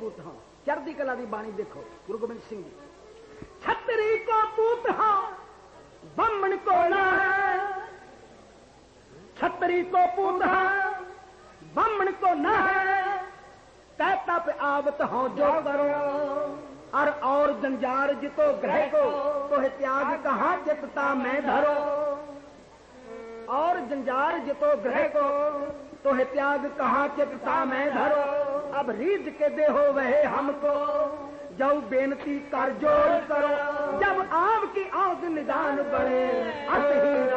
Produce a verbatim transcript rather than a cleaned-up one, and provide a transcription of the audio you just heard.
पूत हाँ। चढ़दी कला दी बाणी देखो गुरु गोबिंद सिंह जी। छतरी को पूत हाँ बम्मन को ना है, छतरी को पूत हाँ बम्मन को ना है, कहता पे आवत हो जो करो और और जंजार जितो ग्रह को तो है त्याग कहाँ चितता में धरो, और जंजार जितो ग्रह को तो है त्याग कहाँ चितता में धरो। अब रीझ के देहो वह हमको जब बेनती कर जोर करो, जब आपकी आंख निदान बढ़े